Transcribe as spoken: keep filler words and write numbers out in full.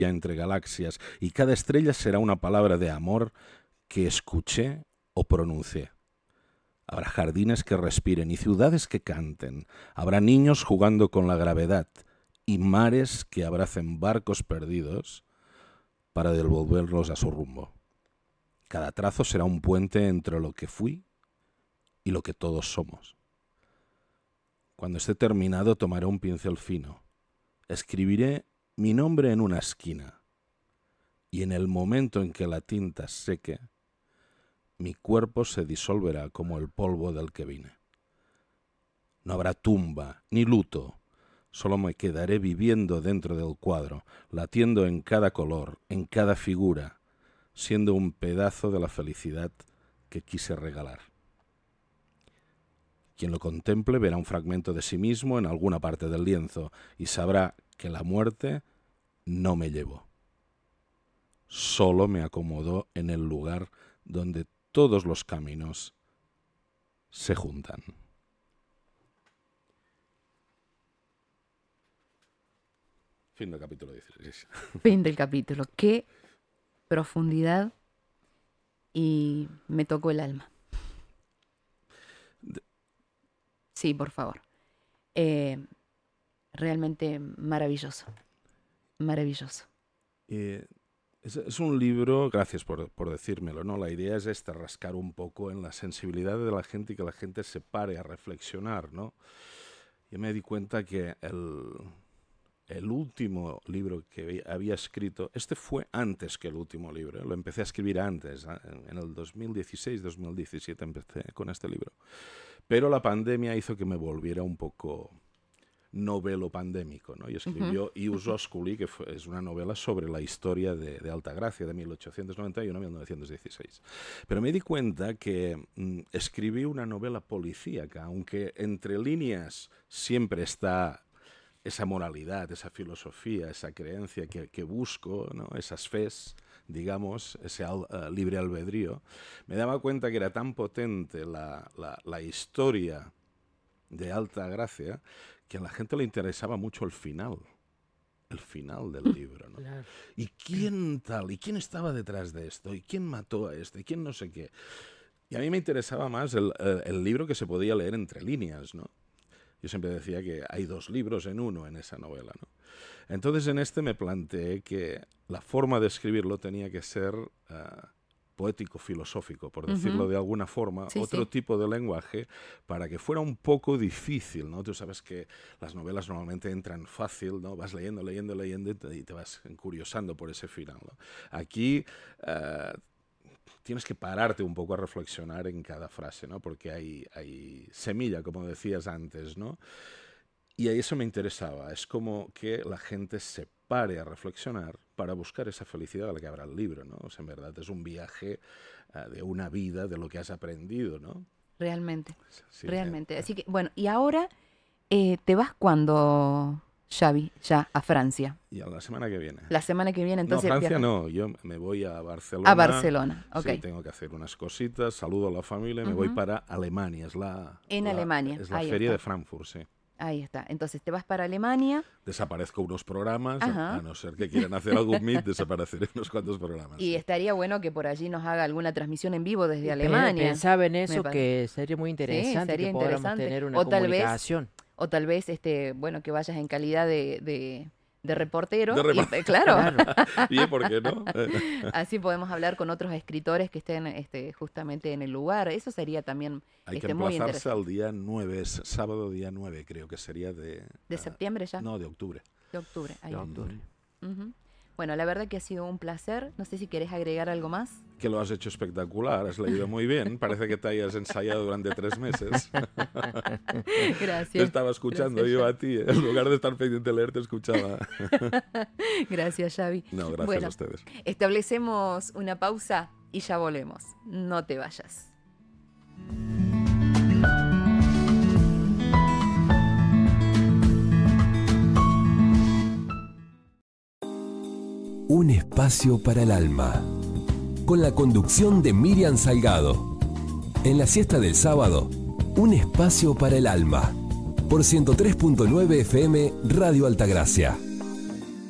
entre galaxias, y cada estrella será una palabra de amor que escuché o pronuncié. Habrá jardines que respiren y ciudades que canten. Habrá niños jugando con la gravedad y mares que abracen barcos perdidos para devolverlos a su rumbo. Cada trazo será un puente entre lo que fui y lo que todos somos. Cuando esté terminado tomaré un pincel fino, escribiré mi nombre en una esquina y en el momento en que la tinta seque, mi cuerpo se disolverá como el polvo del que vine. No habrá tumba ni luto, solo me quedaré viviendo dentro del cuadro, latiendo en cada color, en cada figura, siendo un pedazo de la felicidad que quise regalar. Quien lo contemple verá un fragmento de sí mismo en alguna parte del lienzo y sabrá que la muerte no me llevó. Solo me acomodó en el lugar donde todos los caminos se juntan. Fin del capítulo dieciséis. Fin del capítulo. Qué profundidad, y me tocó el alma. Sí, por favor. Eh, realmente maravilloso. Maravilloso. Eh, es, es un libro, gracias por, por decírmelo, ¿no? La idea es esta, rascar un poco en la sensibilidad de la gente y que la gente se pare a reflexionar, ¿no? Yo me di cuenta que el, el último libro que había escrito, este fue antes que el último libro, ¿eh? Lo empecé a escribir antes, en el dos mil dieciséis, dos mil diecisiete empecé con este libro. Pero la pandemia hizo que me volviera un poco novelo pandémico, ¿no? Y escribió uh-huh. Ius Osculi, que fue, es una novela sobre la historia de, de Altagracia de mil ochocientos noventa y uno a mil novecientos dieciséis. Pero me di cuenta que mm, escribí una novela policíaca, aunque entre líneas siempre está esa moralidad, esa filosofía, esa creencia que, que busco, ¿no? Esas fes, digamos, ese al, uh, libre albedrío. Me daba cuenta que era tan potente la, la, la historia de Altagracia que a la gente le interesaba mucho el final, el final del libro, ¿no? Claro. ¿Y quién tal? ¿Y quién estaba detrás de esto? ¿Y quién mató a este? ¿Y quién no sé qué? Y a mí me interesaba más el, el, el libro que se podía leer entre líneas, ¿no? Yo siempre decía que hay dos libros en uno en esa novela, ¿no? Entonces en este me planteé que la forma de escribirlo tenía que ser uh, poético-filosófico, por decirlo uh-huh. de alguna forma, sí, otro sí. tipo de lenguaje, para que fuera un poco difícil, ¿no? Tú sabes que las novelas normalmente entran fácil, ¿no? Vas leyendo, leyendo, leyendo y te, y te vas encuriosando por ese final, ¿no? Aquí uh, tienes que pararte un poco a reflexionar en cada frase, ¿no? Porque hay, hay semilla, como decías antes, ¿no? Y a eso me interesaba. Es como que la gente se pare a reflexionar para buscar esa felicidad a la que habrá el libro, ¿no? O sea, en verdad es un viaje uh, de una vida, de lo que has aprendido, ¿no? Realmente, sí, realmente. Eh, Así que, bueno, y ahora eh, te vas cuando, Xavi, ya a Francia. Y a la semana que viene. La semana que viene, entonces. No, Francia viaja... no, yo me voy a Barcelona. A Barcelona, ok. Sí, tengo que hacer unas cositas, saludo a la familia y uh-huh. me voy para Alemania. Es la, en la, Alemania. Es la Ahí feria está. de Frankfurt, sí. Ahí está. Entonces te vas para Alemania. Desaparezco unos programas, a, a no ser que quieran hacer algún meet, desapareceré unos cuantos programas. Y sí. estaría bueno que por allí nos haga alguna transmisión en vivo desde Alemania. Pensaba en eso, que sería muy interesante, sí, sería que podamos interesante. tener una o comunicación. Tal vez, o tal vez, este, bueno, que vayas en calidad de... de de reportero, de report- y, claro. claro. ¿Y por qué no? Así podemos hablar con otros escritores que estén este, justamente en el lugar. Eso sería también Hay este, que muy emplazarse interesante. al día nueve, es sábado día nueve, creo que sería de... ¿De uh, septiembre ya? No, de octubre. De octubre, ahí. De octubre. Uh-huh. Bueno, la verdad que ha sido un placer. No sé si querés agregar algo más. Que lo has hecho espectacular, has leído muy bien. Parece que te hayas ensayado durante tres meses. Gracias. Te estaba escuchando gracias, yo a ti. En lugar de estar pendiente de leer, te escuchaba. Gracias, Xavi. No, gracias bueno, a ustedes. Establecemos una pausa y ya volvemos. No te vayas. Un espacio para el alma, con la conducción de Miriam Salgado. En la siesta del sábado, un espacio para el alma, por ciento tres punto nueve F M Radio Altagracia.